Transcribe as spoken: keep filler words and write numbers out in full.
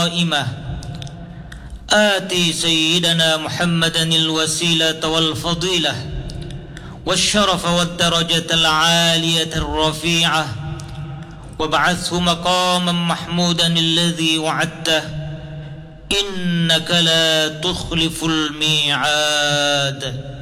قائمة آتي سيدنا محمدا الوسيلة والفضيلة والشرف والدرجة العالية الرفيعة وابعثه مقاما محمودا الذي وعدته إنك لا تخلف الميعاد.